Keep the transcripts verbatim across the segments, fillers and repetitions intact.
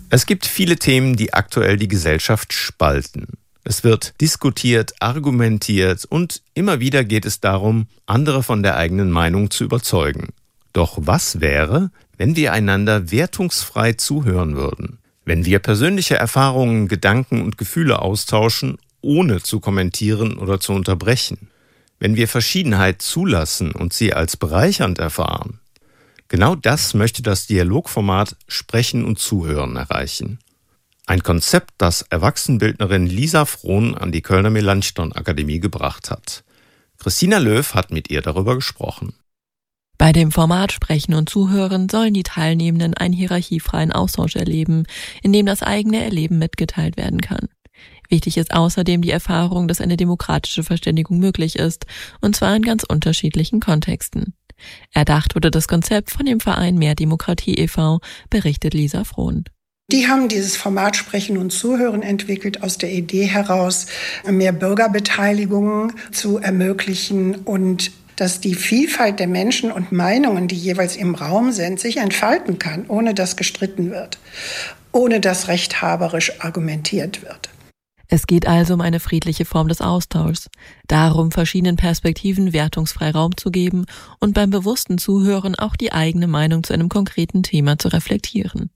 Es gibt viele Themen, die aktuell die Gesellschaft spalten. Es wird diskutiert, argumentiert und immer wieder geht es darum, andere von der eigenen Meinung zu überzeugen. Doch was wäre, wenn wir einander wertungsfrei zuhören würden? Wenn wir persönliche Erfahrungen, Gedanken und Gefühle austauschen, ohne zu kommentieren oder zu unterbrechen? Wenn wir Verschiedenheit zulassen und sie als bereichernd erfahren? Genau das möchte das Dialogformat Sprechen und Zuhören erreichen. Ein Konzept, das Erwachsenenbildnerin Lisa Frohn an die Kölner Melanchthon-Akademie gebracht hat. Christina Löw hat mit ihr darüber gesprochen. Bei dem Format Sprechen und Zuhören sollen die Teilnehmenden einen hierarchiefreien Austausch erleben, in dem das eigene Erleben mitgeteilt werden kann. Wichtig ist außerdem die Erfahrung, dass eine demokratische Verständigung möglich ist, und zwar in ganz unterschiedlichen Kontexten. Erdacht wurde das Konzept von dem Verein Mehr Demokratie e V, berichtet Lisa Frohn. Die haben dieses Format Sprechen und Zuhören entwickelt aus der Idee heraus, mehr Bürgerbeteiligung zu ermöglichen und dass die Vielfalt der Menschen und Meinungen, die jeweils im Raum sind, sich entfalten kann, ohne dass gestritten wird, ohne dass rechthaberisch argumentiert wird. Es geht also um eine friedliche Form des Austauschs, darum, verschiedenen Perspektiven wertungsfrei Raum zu geben und beim bewussten Zuhören auch die eigene Meinung zu einem konkreten Thema zu reflektieren.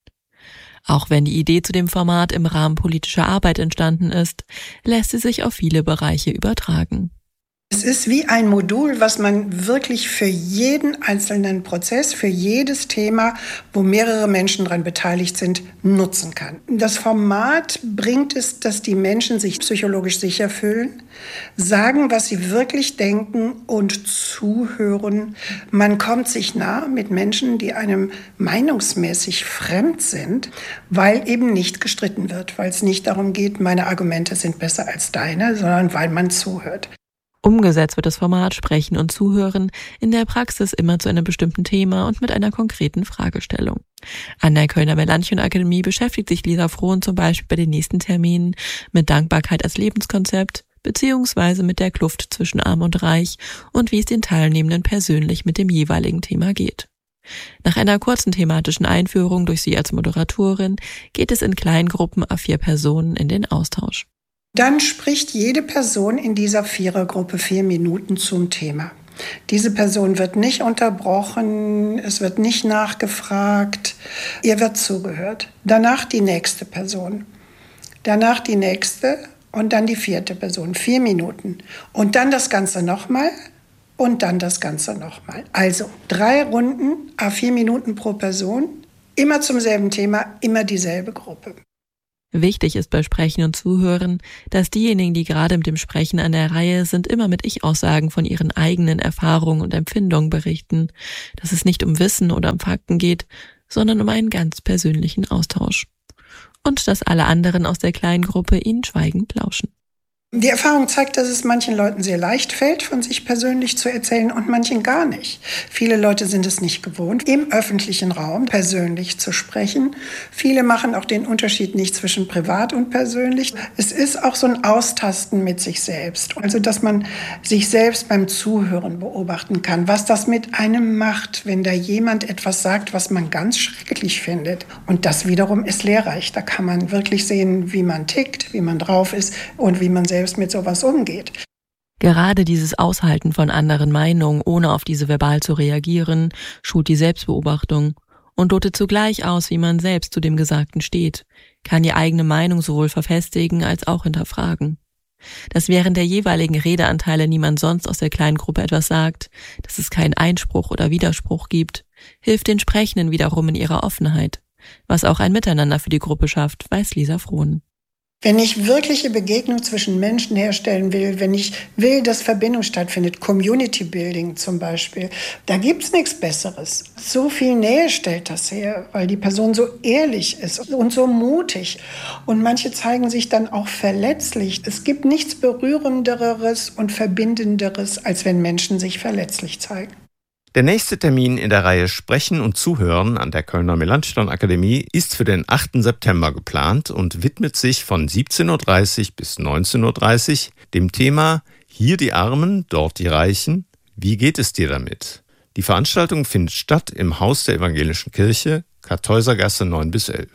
Auch wenn die Idee zu dem Format im Rahmen politischer Arbeit entstanden ist, lässt sie sich auf viele Bereiche übertragen. Es ist wie ein Modul, was man wirklich für jeden einzelnen Prozess, für jedes Thema, wo mehrere Menschen daran beteiligt sind, nutzen kann. Das Format bringt es, dass die Menschen sich psychologisch sicher fühlen, sagen, was sie wirklich denken und zuhören. Man kommt sich nah mit Menschen, die einem meinungsmäßig fremd sind, weil eben nicht gestritten wird, weil es nicht darum geht, meine Argumente sind besser als deine, sondern weil man zuhört. Umgesetzt wird das Format Sprechen und Zuhören in der Praxis immer zu einem bestimmten Thema und mit einer konkreten Fragestellung. An der Kölner Melanchthon-Akademie beschäftigt sich Lisa Frohn zum Beispiel bei den nächsten Terminen mit Dankbarkeit als Lebenskonzept beziehungsweise mit der Kluft zwischen Arm und Reich und wie es den Teilnehmenden persönlich mit dem jeweiligen Thema geht. Nach einer kurzen thematischen Einführung durch sie als Moderatorin geht es in Kleingruppen a vier Personen in den Austausch. Dann spricht jede Person in dieser Vierergruppe vier Minuten zum Thema. Diese Person wird nicht unterbrochen, es wird nicht nachgefragt, ihr wird zugehört. Danach die nächste Person, danach die nächste und dann die vierte Person, vier Minuten. Und dann das Ganze nochmal und dann das Ganze nochmal. Also drei Runden, a vier Minuten pro Person, immer zum selben Thema, immer dieselbe Gruppe. Wichtig ist bei Sprechen und Zuhören, dass diejenigen, die gerade mit dem Sprechen an der Reihe sind, immer mit Ich-Aussagen von ihren eigenen Erfahrungen und Empfindungen berichten, dass es nicht um Wissen oder um Fakten geht, sondern um einen ganz persönlichen Austausch. Und dass alle anderen aus der kleinen Gruppe ihnen schweigend lauschen. Die Erfahrung zeigt, dass es manchen Leuten sehr leicht fällt, von sich persönlich zu erzählen und manchen gar nicht. Viele Leute sind es nicht gewohnt, im öffentlichen Raum persönlich zu sprechen. Viele machen auch den Unterschied nicht zwischen privat und persönlich. Es ist auch so ein Austasten mit sich selbst. Also, dass man sich selbst beim Zuhören beobachten kann, was das mit einem macht, wenn da jemand etwas sagt, was man ganz schrecklich findet. Und das wiederum ist lehrreich. Da kann man wirklich sehen, wie man tickt, wie man drauf ist und wie man selbst mit sowas umgeht. Gerade dieses Aushalten von anderen Meinungen, ohne auf diese verbal zu reagieren, schult die Selbstbeobachtung und lotet zugleich aus, wie man selbst zu dem Gesagten steht, kann die eigene Meinung sowohl verfestigen als auch hinterfragen. Dass während der jeweiligen Redeanteile niemand sonst aus der kleinen Gruppe etwas sagt, dass es keinen Einspruch oder Widerspruch gibt, hilft den Sprechenden wiederum in ihrer Offenheit, was auch ein Miteinander für die Gruppe schafft, weiß Lisa Frohn. Wenn ich wirkliche Begegnung zwischen Menschen herstellen will, wenn ich will, dass Verbindung stattfindet, Community Building zum Beispiel, da gibt's nichts Besseres. So viel Nähe stellt das her, weil die Person so ehrlich ist und so mutig. Und manche zeigen sich dann auch verletzlich. Es gibt nichts Berührenderes und Verbindenderes, als wenn Menschen sich verletzlich zeigen. Der nächste Termin in der Reihe Sprechen und Zuhören an der Kölner Melanchthon-Akademie ist für den achten September geplant und widmet sich von siebzehn Uhr dreißig bis neunzehn Uhr dreißig dem Thema Hier die Armen, dort die Reichen. Wie geht es dir damit? Die Veranstaltung findet statt im Haus der Evangelischen Kirche, Kartäusergasse neun bis elf.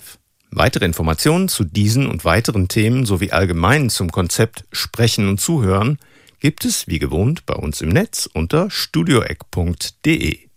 Weitere Informationen zu diesen und weiteren Themen sowie allgemein zum Konzept Sprechen und Zuhören gibt es wie gewohnt bei uns im Netz unter studioeck punkt de.